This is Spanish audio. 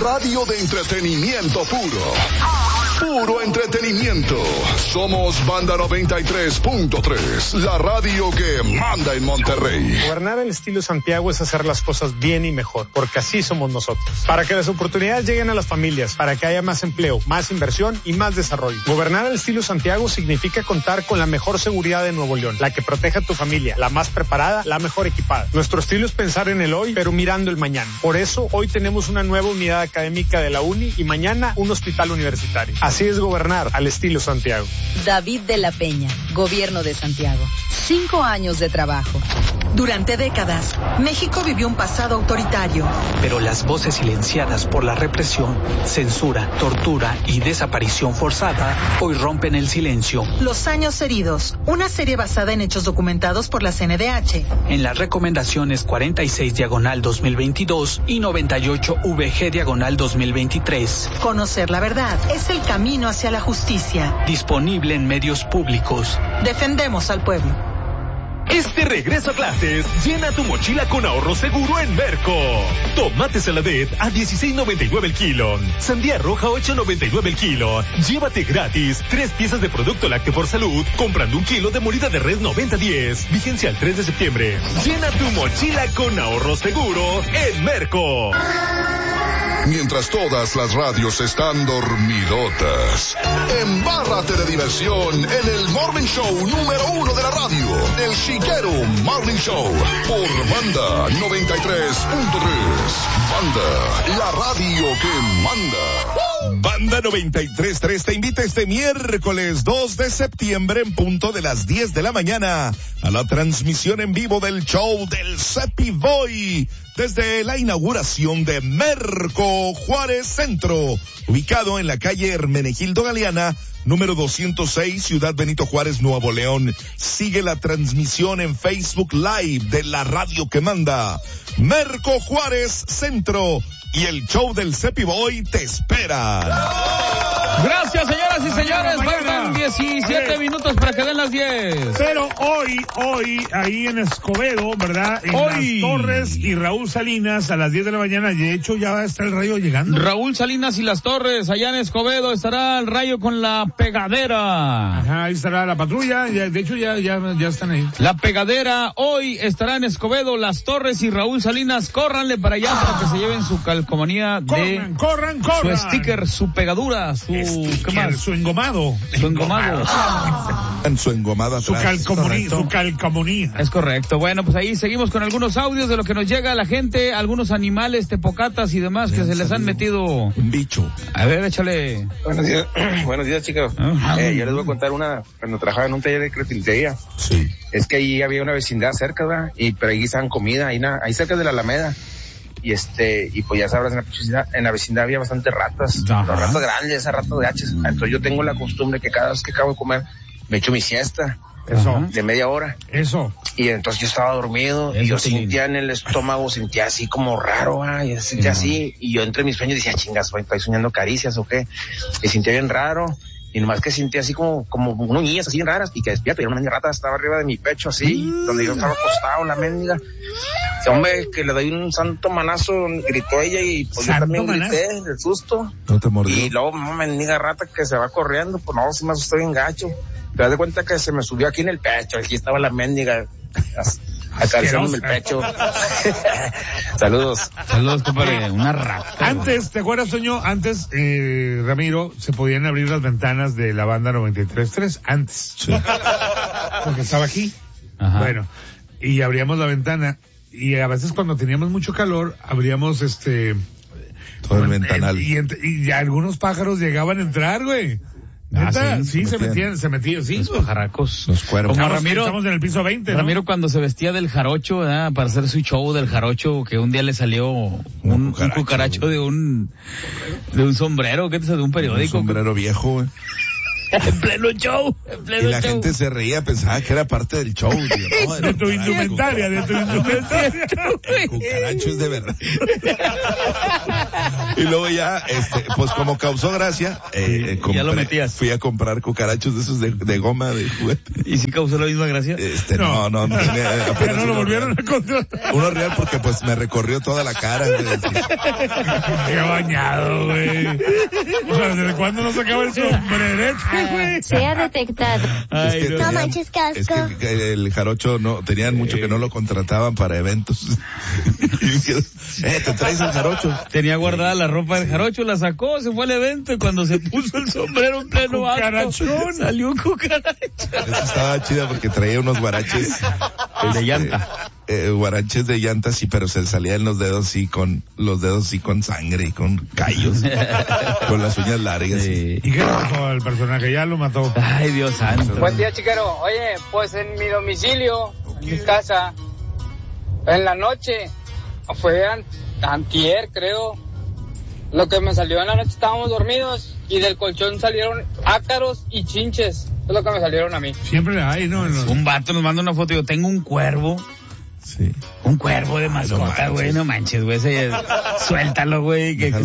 radio de entretenimiento puro. Puro entretenimiento. Somos Banda 93.3, la radio que manda en Monterrey. Gobernar al estilo Santiago es hacer las cosas bien y mejor, porque así somos nosotros. Para que las oportunidades lleguen a las familias, para que haya más empleo, más inversión y más desarrollo. Gobernar al estilo Santiago significa contar con la mejor seguridad de Nuevo León, la que protege a tu familia, la más preparada, la mejor equipada. Nuestro estilo es pensar en el hoy, pero mirando el mañana. Por eso, hoy tenemos una nueva unidad académica de la UNI y mañana un hospital universitario. Así es gobernar al estilo Santiago. David de la Peña, Gobierno de Santiago. 5 años de trabajo. Durante décadas, México vivió un pasado autoritario. Pero las voces silenciadas por la represión, censura, tortura y desaparición forzada hoy rompen el silencio. Los años heridos, una serie basada en hechos documentados por la CNDH. En las recomendaciones 46/2022 y 98/VG/2023. Conocer la verdad es el camino hacia la justicia. Disponible en medios públicos. Defendemos al pueblo. Este regreso a clases, llena tu mochila con ahorro seguro en Merco. Tomate saladet a $16.99 el kilo. Sandía roja 8.99 el kilo. Llévate gratis 3 piezas de producto lácteo por salud comprando 1 kilo de molida de res 90-10. Vigencia el 3 de septiembre. Llena tu mochila con ahorro seguro en Merco. Mientras todas las radios están dormidotas, embárrate de diversión en el Morning Show número 1 de la radio, el Chiquero Morning Show, por Banda 93.3. Banda, la radio que manda. Banda 93.3 te invita este miércoles 2 de septiembre en punto de las 10 de la mañana a la transmisión en vivo del show del Cepi Boy desde la inauguración de Merco Juárez Centro, ubicado en la calle Hermenegildo Galeana, número 206, Ciudad Benito Juárez, Nuevo León. Sigue la transmisión en Facebook Live de la radio que manda. Merco Juárez Centro y el show del Cepi Boy te espera. Gracias, señoras y señores. Faltan 17 minutos para que den las 10. Pero hoy, ahí en Escobedo, ¿verdad? En Las Torres y Raúl Salinas a las 10 de la mañana. De hecho, ya va a estar el Rayo llegando. Raúl Salinas y Las Torres, allá en Escobedo, estará el Rayo con la Pegadera. Ajá, ahí estará la patrulla. De hecho, ya están ahí. La Pegadera hoy estará en Escobedo, Las Torres y Raúl Salinas. Córranle para allá para que se lleven su calcomanía de... Corran. Su sticker, su pegadura, su... ¿qué más? Su engomado. Su engomado. Su engomada. Su calcomanía. Es correcto. Bueno, pues ahí seguimos con algunos audios de lo que nos llega a la gente, algunos animales, tepocatas y demás que se les han metido. Un bicho. A ver, échale. Buenos días, chicos. Yo les voy a contar cuando trabajaba en un taller de carpintería. Sí. Es que ahí había una vecindad cerca, ¿verdad? Pero ahí estaban comida, ahí cerca de la Alameda. Y pues ya sabrás, en la vecindad había bastantes ratas, ratas grandes, esas ratas gachas. Entonces yo tengo la costumbre que cada vez que acabo de comer, me echo mi siesta. Eso. De media hora. Eso. Y entonces yo estaba dormido y yo sentía en el estómago, sentía así como raro, y sentía así. Y yo entre mis sueños decía, chingas, estoy soñando caricias o qué. Y sentía bien raro. Y nomás que sentía así como unas niñas así raras, y que despierto, y una niña rata estaba arriba de mi pecho así, donde yo estaba acostado, la mendiga. Dice, hombre, que le doy un santo manazo, gritó ella, y pues yo también grité del susto. ¿No te mordió? Y luego una mendiga rata que se va corriendo, pues no, sí me asusté bien gacho. Te das de cuenta que se me subió aquí en el pecho, aquí estaba la mendiga acariciándome el pecho. Saludos, compadre. Una rata. Antes, ¿te acuerdas, Toño? Antes, Ramiro, se podían abrir las ventanas de la Banda 93.3. Antes. Sí. Porque estaba aquí. Ajá. Bueno, y abríamos la ventana. Y a veces cuando teníamos mucho calor, abríamos todo el ventanal. Y algunos pájaros llegaban a entrar, güey. Sí, se metían, sí. Los pajarracos. Los cuervos. Como Ramiro. Estamos en el piso 20, ¿no? Ramiro cuando se vestía del jarocho, ¿verdad? Para hacer su show del jarocho, que un día le salió un cucaracho de un sombrero, ¿qué te salió? De un periódico. Un sombrero viejo, güey. En pleno show. Y la gente se reía, pensaba que era parte del show. Digo, no, de tu indumentaria. El cucaracho es de verdad. Y luego ya, pues como causó gracia, ya lo metías. Fui a comprar cucarachos de esos de goma de juguete. ¿Y si causó la misma gracia? No pero no lo volvieron a contratar. Uno real porque pues me recorrió toda la cara. Qué bañado, güey. O sea, ¿desde cuándo no sacaba el sombrerete, güey? Se ha detectado. Ay, no manches, casco. Es que el jarocho tenían mucho que no lo contrataban para eventos. Te traes el jarocho. Tenía guardada la ropa del jarocho, la sacó, se fue al evento y cuando se puso el sombrero en pleno acto, salió un cucaracho. Eso estaba chida porque traía unos guaraches de llanta. Guaraches de llanta, sí, pero se salían los dedos con sangre y con callos, con las uñas largas. Sí. ¿Y qué pasó al personaje? Ya lo mató. Ay, Dios santo. Buen día, chiquero. Oye, pues en mi domicilio, en mi casa, en la noche, fue antier, creo. Lo que me salió en la noche, estábamos dormidos y del colchón salieron ácaros y chinches. Es lo que me salieron a mí. Siempre hay, ¿no? Un vato nos manda una foto y yo tengo un cuervo. Sí. Un cuervo de mascota, güey, no manches, güey, suéltalo, güey, que se